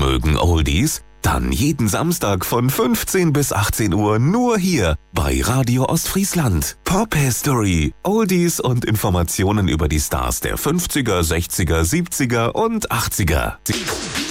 mögen Oldies? Dann jeden Samstag von 15 bis 18 Uhr nur hier bei Radio Ostfriesland. Pop History, Oldies und Informationen über die Stars der 50er, 60er, 70er und 80er.